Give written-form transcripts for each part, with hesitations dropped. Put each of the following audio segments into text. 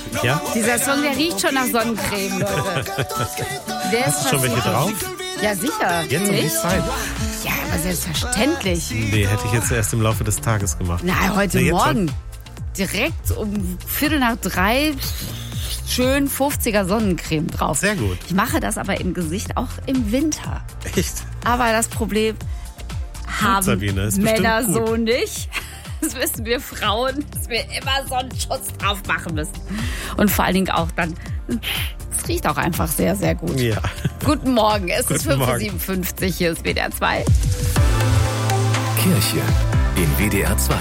Ja? Dieser Song, der riecht schon nach Sonnencreme, Leute. Der Hast du schon welche drauf? Ja, sicher. Jetzt um die Zeit? Ja, aber selbstverständlich. Nee, hätte ich jetzt erst im Laufe des Tages gemacht. Na, heute Nee, jetzt Morgen. schon. Direkt um 2:45 schön 50er Sonnencreme drauf. Sehr gut. Ich mache das aber im Gesicht auch im Winter. Echt? Aber das Problem haben Sabine, ist Männer bestimmt gut. so nicht. Das wissen wir Frauen, dass wir immer Sonnenschutz drauf machen müssen. Und vor allen Dingen auch dann, es riecht auch einfach sehr, sehr gut. Ja. Guten Morgen, es ist Guten 5:57 Uhr, hier ist WDR 2. Kirche in WDR 2.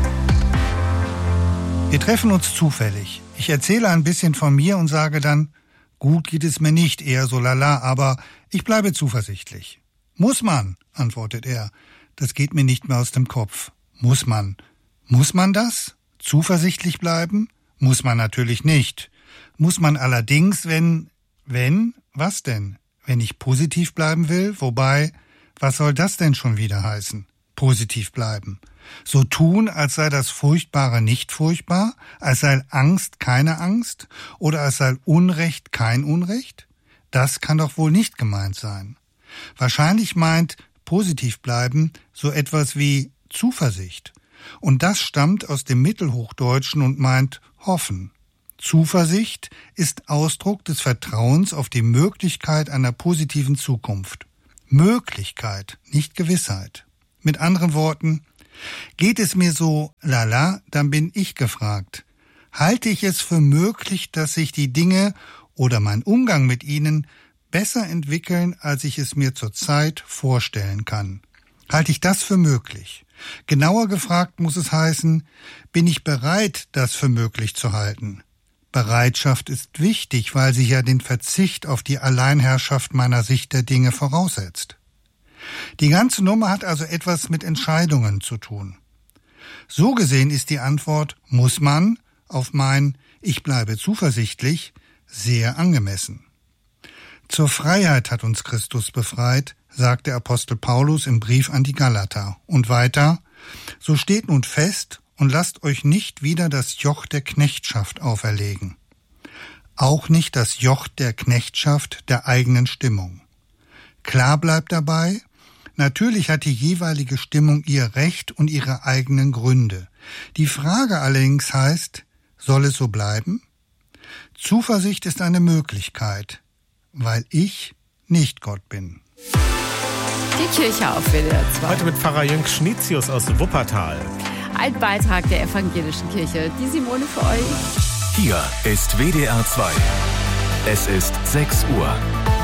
Wir treffen uns zufällig. Ich erzähle ein bisschen von mir und sage dann, gut geht es mir nicht, eher so lala, aber ich bleibe zuversichtlich. Muss man, antwortet er. Das geht mir nicht mehr aus dem Kopf. Muss man. Muss man das? Zuversichtlich bleiben? Muss man natürlich nicht. Muss man allerdings, wenn, was denn? Wenn ich positiv bleiben will? Wobei, was soll das denn schon wieder heißen? Positiv bleiben. So tun, als sei das Furchtbare nicht furchtbar, als sei Angst keine Angst oder als sei Unrecht kein Unrecht? Das kann doch wohl nicht gemeint sein. Wahrscheinlich meint positiv bleiben so etwas wie Zuversicht. Und das stammt aus dem Mittelhochdeutschen und meint hoffen. Zuversicht ist Ausdruck des Vertrauens auf die Möglichkeit einer positiven Zukunft. Möglichkeit, nicht Gewissheit. Mit anderen Worten, geht es mir so lala, dann bin ich gefragt. Halte ich es für möglich, dass sich die Dinge oder mein Umgang mit ihnen besser entwickeln, als ich es mir zurzeit vorstellen kann? Halte ich das für möglich? Genauer gefragt muss es heißen, bin ich bereit, das für möglich zu halten? Bereitschaft ist wichtig, weil sie ja den Verzicht auf die Alleinherrschaft meiner Sicht der Dinge voraussetzt. Die ganze Nummer hat also etwas mit Entscheidungen zu tun. So gesehen ist die Antwort muss man auf mein Ich bleibe zuversichtlich sehr angemessen. Zur Freiheit hat uns Christus befreit, sagt der Apostel Paulus im Brief an die Galater. Und weiter, so steht nun fest und lasst euch nicht wieder das Joch der Knechtschaft auferlegen. Auch nicht das Joch der Knechtschaft der eigenen Stimmung. Klar bleibt dabei, natürlich hat die jeweilige Stimmung ihr Recht und ihre eigenen Gründe. Die Frage allerdings heißt, soll es so bleiben? Zuversicht ist eine Möglichkeit, weil ich nicht Gott bin. Die Kirche auf WDR 2. Heute mit Pfarrer Jörg Schnitzius aus Wuppertal. Ein Beitrag der evangelischen Kirche. Die Simone für euch. Hier ist WDR 2. Es ist 6 Uhr.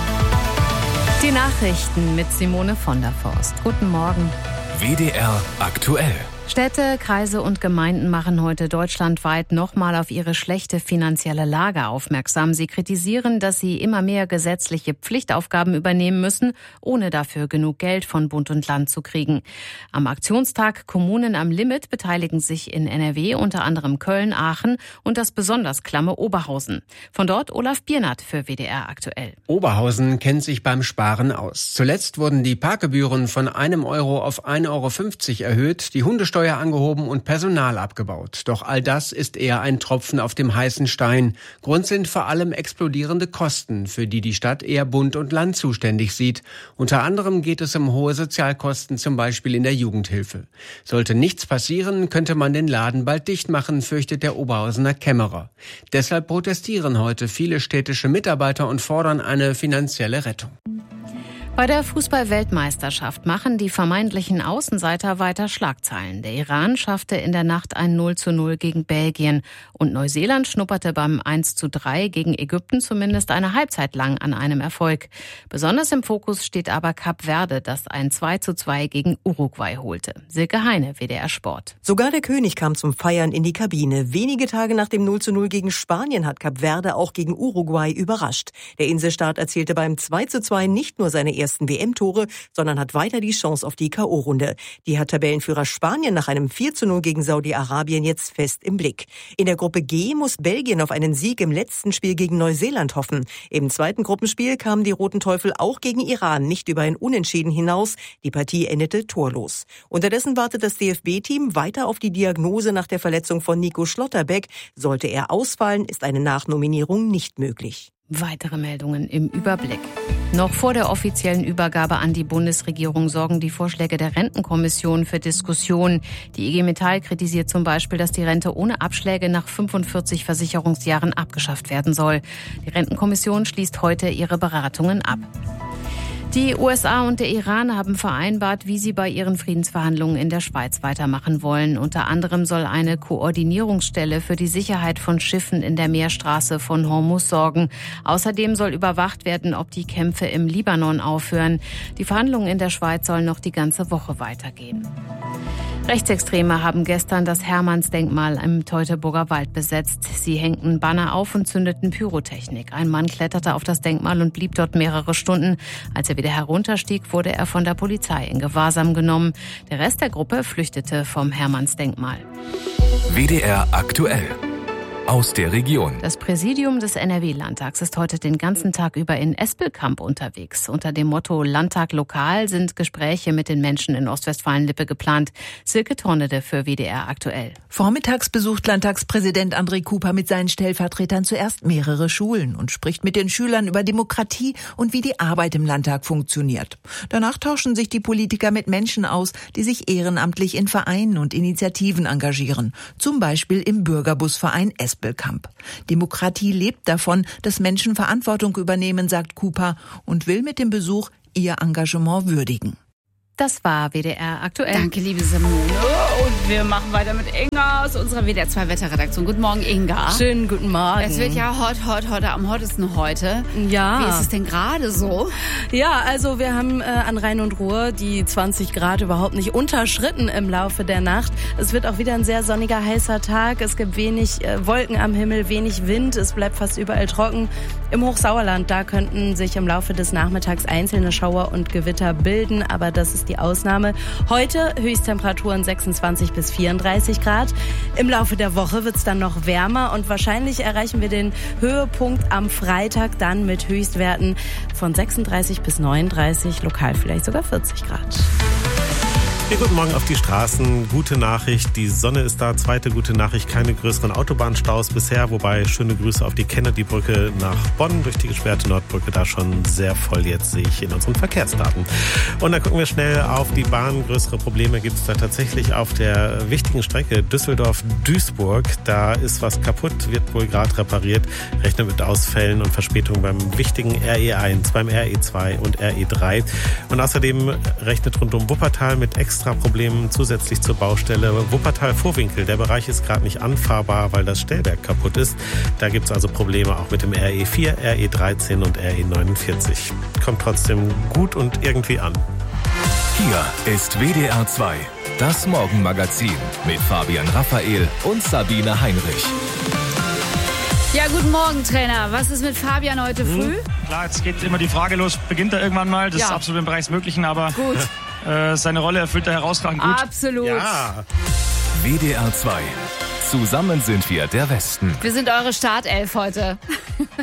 Die Nachrichten mit Simone von der Forst. Guten Morgen. WDR aktuell. Städte, Kreise und Gemeinden machen heute deutschlandweit nochmal auf ihre schlechte finanzielle Lage aufmerksam. Sie kritisieren, dass sie immer mehr gesetzliche Pflichtaufgaben übernehmen müssen, ohne dafür genug Geld von Bund und Land zu kriegen. Am Aktionstag Kommunen am Limit beteiligen sich in NRW unter anderem Köln, Aachen und das besonders klamme Oberhausen. Von dort Olaf Biernat für WDR aktuell. Oberhausen kennt sich beim Sparen aus. Zuletzt wurden die Parkgebühren von 1 Euro auf 1,50 Euro erhöht, die Hundesteuer angehoben und Personal abgebaut. Doch all das ist eher ein Tropfen auf dem heißen Stein. Grund sind vor allem explodierende Kosten, für die die Stadt eher Bund und Land zuständig sieht. Unter anderem geht es um hohe Sozialkosten, zum Beispiel in der Jugendhilfe. Sollte nichts passieren, könnte man den Laden bald dicht machen, fürchtet der Oberhausener Kämmerer. Deshalb protestieren heute viele städtische Mitarbeiter und fordern eine finanzielle Rettung. Bei der Fußball-Weltmeisterschaft machen die vermeintlichen Außenseiter weiter Schlagzeilen. Der Iran schaffte in der Nacht ein 0:0 gegen Belgien und Neuseeland schnupperte beim 1:3 gegen Ägypten zumindest eine Halbzeit lang an einem Erfolg. Besonders im Fokus steht aber Kap Verde, das ein 2:2 gegen Uruguay holte. Silke Heine, WDR Sport. Sogar der König kam zum Feiern in die Kabine. Wenige Tage nach dem 0:0 gegen Spanien hat Kap Verde auch gegen Uruguay überrascht. Der Inselstaat erzielte beim 2:2 nicht nur seine ersten WM-Tore, sondern hat weiter die Chance auf die K.O.-Runde. Die hat Tabellenführer Spanien nach einem 4:0 gegen Saudi-Arabien jetzt fest im Blick. In der Gruppe G muss Belgien auf einen Sieg im letzten Spiel gegen Neuseeland hoffen. Im zweiten Gruppenspiel kamen die Roten Teufel auch gegen Iran nicht über ein Unentschieden hinaus. Die Partie endete torlos. Unterdessen wartet das DFB-Team weiter auf die Diagnose nach der Verletzung von Nico Schlotterbeck. Sollte er ausfallen, ist eine Nachnominierung nicht möglich. Weitere Meldungen im Überblick. Noch vor der offiziellen Übergabe an die Bundesregierung sorgen die Vorschläge der Rentenkommission für Diskussionen. Die IG Metall kritisiert zum Beispiel, dass die Rente ohne Abschläge nach 45 Versicherungsjahren abgeschafft werden soll. Die Rentenkommission schließt heute ihre Beratungen ab. Die USA und der Iran haben vereinbart, wie sie bei ihren Friedensverhandlungen in der Schweiz weitermachen wollen. Unter anderem soll eine Koordinierungsstelle für die Sicherheit von Schiffen in der Meerstraße von Hormuz sorgen. Außerdem soll überwacht werden, ob die Kämpfe im Libanon aufhören. Die Verhandlungen in der Schweiz sollen noch die ganze Woche weitergehen. Rechtsextreme haben gestern das Hermannsdenkmal im Teutoburger Wald besetzt. Sie hängten Banner auf und zündeten Pyrotechnik. Ein Mann kletterte auf das Denkmal und blieb dort mehrere Stunden. Als er wieder herunterstieg, wurde er von der Polizei in Gewahrsam genommen. Der Rest der Gruppe flüchtete vom Hermannsdenkmal. WDR aktuell. Aus der Region. Das Präsidium des NRW-Landtags ist heute den ganzen Tag über in Espelkamp unterwegs. Unter dem Motto Landtag lokal sind Gespräche mit den Menschen in Ostwestfalen-Lippe geplant. Silke Tornede für WDR aktuell. Vormittags besucht Landtagspräsident André Kuper mit seinen Stellvertretern zuerst mehrere Schulen und spricht mit den Schülern über Demokratie und wie die Arbeit im Landtag funktioniert. Danach tauschen sich die Politiker mit Menschen aus, die sich ehrenamtlich in Vereinen und Initiativen engagieren. Zum Beispiel im Bürgerbusverein Espelkamp. Demokratie lebt davon, dass Menschen Verantwortung übernehmen, sagt Kuper und will mit dem Besuch ihr Engagement würdigen. Das war WDR aktuell. Danke, liebe Simone. Und wir machen weiter mit Inga aus unserer WDR 2 Wetterredaktion. Guten Morgen, Inga. Schönen guten Morgen. Es wird ja heute am hottesten heute. Ja. Wie ist es denn gerade so? Ja, also wir haben an Rhein und Ruhr die 20 Grad überhaupt nicht unterschritten im Laufe der Nacht. Es wird auch wieder ein sehr sonniger, heißer Tag. Es gibt wenig Wolken am Himmel, wenig Wind. Es bleibt fast überall trocken. Im Hochsauerland, da könnten sich im Laufe des Nachmittags einzelne Schauer und Gewitter bilden, aber das ist die Ausnahme. Heute Höchsttemperaturen 26 bis 34 Grad. Im Laufe der Woche wird es dann noch wärmer und wahrscheinlich erreichen wir den Höhepunkt am Freitag dann mit Höchstwerten von 36 bis 39, lokal vielleicht sogar 40 Grad. Ja, guten Morgen auf die Straßen. Gute Nachricht, die Sonne ist da. Zweite gute Nachricht, keine größeren Autobahnstaus bisher. Wobei, schöne Grüße auf die Kennedy-Brücke nach Bonn durch die gesperrte Nordbrücke. Da schon sehr voll jetzt, sehe ich in unseren Verkehrsdaten. Und dann gucken wir schnell auf die Bahn. Größere Probleme gibt es da tatsächlich auf der wichtigen Strecke Düsseldorf-Duisburg. Da ist was kaputt, wird wohl gerade repariert. Rechnet mit Ausfällen und Verspätungen beim wichtigen RE1, beim RE2 und RE3. Und außerdem rechnet rund um Wuppertal mit extra Problemen zusätzlich zur Baustelle. Wuppertal-Vorwinkel, der Bereich ist gerade nicht anfahrbar, weil das Stellwerk kaputt ist. Da gibt es also Probleme auch mit dem RE4, RE13 und RE49. Kommt trotzdem gut und irgendwie an. Hier ist WDR 2, das Morgenmagazin mit Fabian Raphael und Sabine Heinrich. Ja, guten Morgen, Trainer. Was ist mit Fabian heute früh? Klar, jetzt geht immer die Frage los, beginnt er irgendwann mal? Das ist absolut im Bereich des Möglichen, aber gut. Seine Rolle erfüllt er herausragend gut. Absolut. Ja. WDR 2. Zusammen sind wir der Westen. Wir sind eure Startelf heute.